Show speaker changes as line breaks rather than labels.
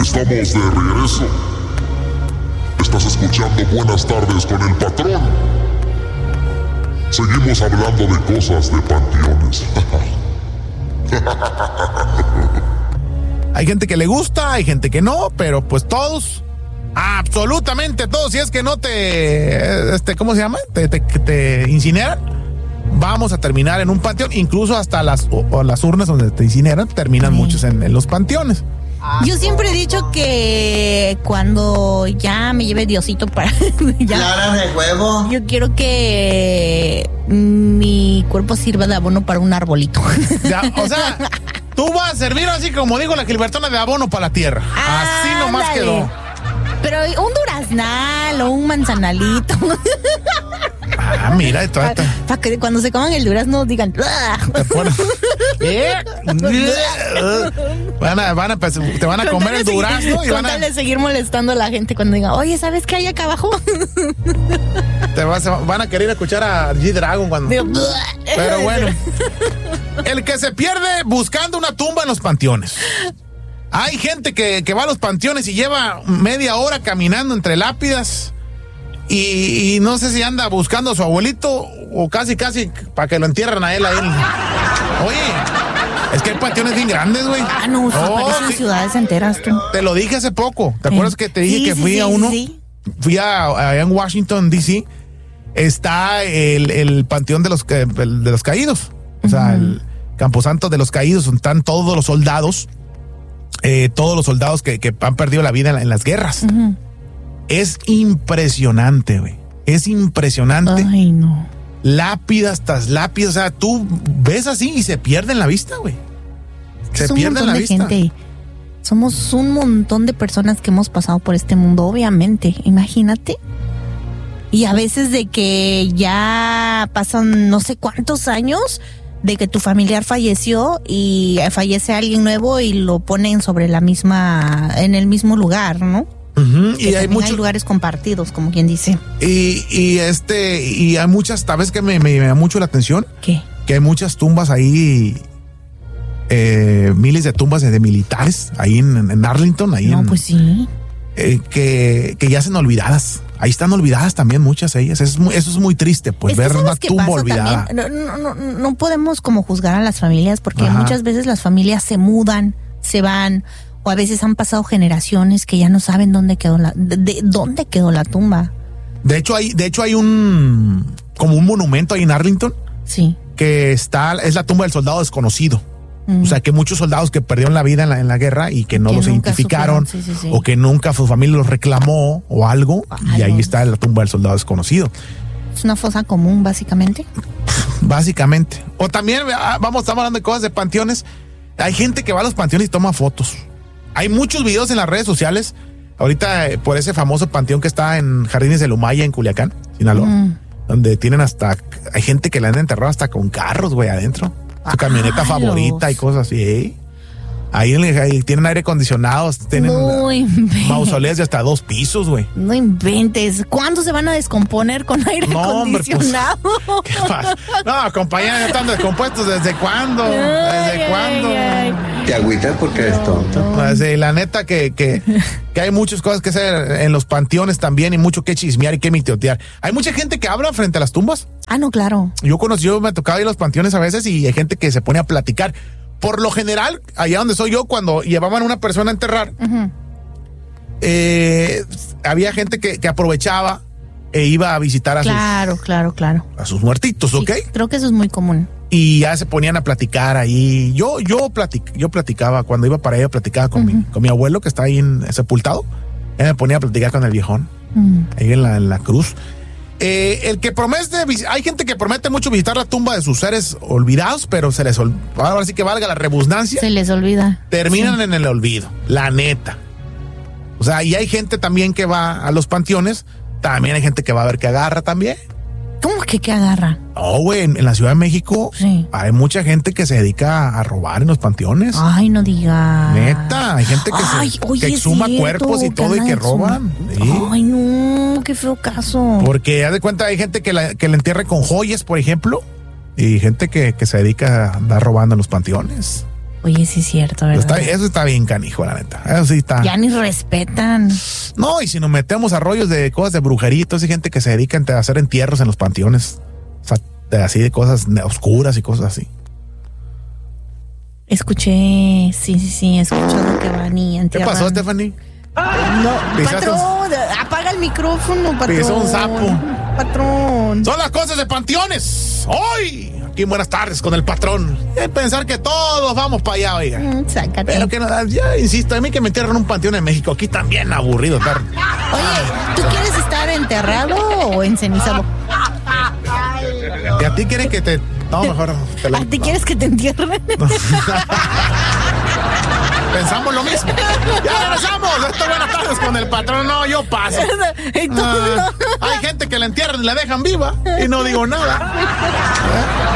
Estamos de regreso. Estás escuchando Buenas Tardes con el Patrón. Seguimos hablando de cosas de panteones.
Hay gente que le gusta, hay gente que no, pero pues todos, absolutamente todos, si es que no ¿cómo se llama? Te incineran, vamos a terminar en un panteón, incluso hasta las urnas donde te incineran, terminan muchos en los panteones.
Yo siempre he dicho que cuando ya me lleve Diosito para...
¿Claras de huevo?
Yo quiero que mi cuerpo sirva de abono para un arbolito.
Ya, o sea, tú vas a servir así como digo la Gilbertona de abono para la tierra. Así nomás quedó.
Pero un duraznal o un manzanalito.
Mira, esto.
Para que cuando se coman el durazno digan.
Te van a comer el durazno y van a
seguir molestando a la gente cuando digan, oye, ¿sabes qué hay acá abajo?
Van a querer escuchar a G-Dragon cuando. Pero bueno, el que se pierde buscando una tumba en los panteones. Hay gente que va a los panteones y lleva media hora caminando entre lápidas y no sé si anda buscando a su abuelito o casi para que lo entierren a él ahí. Oye, es que hay panteones bien grandes, güey.
No, parecen ciudades enteras, tú.
Te lo dije hace poco. ¿Te acuerdas que te dije que fui a uno? Sí. Fui allá en Washington, D.C. Está el panteón de los caídos. O sea, el camposanto de los caídos, donde están todos los soldados. Todos los soldados que han perdido la vida en las guerras. Es impresionante, güey. Es impresionante.
Ay, no.
Lápidas tras lápidas. O sea, tú ves así y se pierde en la vista, güey. Se pierde en la vista. Gente.
Somos un montón de personas que hemos pasado por este mundo, obviamente. Imagínate. Y a veces de que ya pasan no sé cuántos años de que tu familiar falleció y fallece alguien nuevo y lo ponen en el mismo lugar, ¿no?
Y hay muchos
lugares compartidos, como quien dice.
Y hay muchas, ¿sabes que me da mucho la atención?
¿Qué?
Que hay muchas tumbas ahí, miles de tumbas de militares ahí en Arlington, ahí.
No, pues sí.
Que ya están olvidadas. Ahí están olvidadas también muchas de ellas. Eso es muy triste, pues, ver una tumba olvidada.
No podemos como juzgar a las familias porque muchas veces las familias se mudan, se van, o a veces han pasado generaciones que ya no saben dónde quedó dónde quedó la tumba. De hecho hay
como un monumento ahí en Arlington.
Sí.
Que es la tumba del soldado desconocido. O sea, que muchos soldados que perdieron la vida en la guerra y que no los identificaron, sí. O que nunca su familia los reclamó o algo, y ahí está la tumba del soldado desconocido.
Es una fosa común, básicamente.
Básicamente. O también, estamos hablando de cosas de panteones. Hay gente que va a los panteones y toma fotos. Hay muchos videos en las redes sociales, ahorita por ese famoso panteón que está en Jardines de Lumaya, en Culiacán, Sinaloa, donde tienen hay gente que la han enterrado hasta con carros, güey, adentro. Su camioneta favorita y cosas así, ¿eh? Ahí tienen aire acondicionado, tienen mausoleos de hasta 2 pisos, güey.
No inventes. ¿Cuándo se van a descomponer con aire acondicionado?
Hombre, pues, ¿qué pasa? No, compañía, ya están descompuestos. ¿Desde cuándo? ¿Cuándo?
Te agüitas porque eres tonto.
Pues, la neta que hay muchas cosas que hacer en los panteones también y mucho que chismear y que mitotear. Hay mucha gente que habla frente a las tumbas.
No, claro.
Yo me tocaba ir a los panteones a veces y hay gente que se pone a platicar. Por lo general, allá donde soy yo, cuando llevaban a una persona a enterrar, había gente que aprovechaba e iba a visitar a
a
sus muertitos, ¿ok?
Sí, creo que eso es muy común.
Y ya se ponían a platicar ahí. Yo platicaba, cuando iba para allá, platicaba con mi abuelo, que está ahí sepultado. Él me ponía a platicar con el viejón, ahí en la cruz. El que promete, hay gente que promete mucho visitar la tumba de sus seres olvidados, pero se les ahora sí que valga la redundancia.
Se les olvida.
Terminan en el olvido, la neta. O sea, y hay gente también que va a los panteones, también hay gente que va a ver que agarra también.
¿Cómo que agarra?
No, güey, en la Ciudad de México hay mucha gente que se dedica a robar en los panteones.
Ay, no digas.
Neta, hay gente que exhuma cuerpos y todo y que roban. ¿Sí?
Ay, no, qué feo caso.
Porque haz de cuenta, hay gente que la entierra con joyas, por ejemplo, y gente que se dedica a andar robando en los panteones.
Oye, sí es cierto, ¿verdad?
Eso está bien canijo, la neta. Eso sí está.
Ya ni respetan.
No, y si nos metemos a rollos de cosas de brujeritos y gente que se dedica a hacer entierros en los panteones. O sea, así de cosas oscuras y cosas así.
Escuché, sí, escucho lo que van y entierran.
¿Qué pasó, Stephanie?
No, patrón, apaga el micrófono, patrón.
Pisó un sapo.
Patrón.
Son las cosas de panteones. Hoy, aquí en Buenas Tardes con el patrón. Hay que pensar que todos vamos para allá, oiga.
Sácate.
Pero que nada, ya insisto, a mí que me entierran en un panteón en México. Aquí también aburrido estar.
Oye, ¿tú quieres estar enterrado o encenizado?
¿Y a ti quieren que te... No, mejor...
¿A ti quieres que te entierren?
No. Pensamos lo mismo. Ya regresamos. Esto es Buenas Tardes con el patrón. No, yo paso.
Entonces,
Hay gente que la entierran y la dejan viva y no digo nada.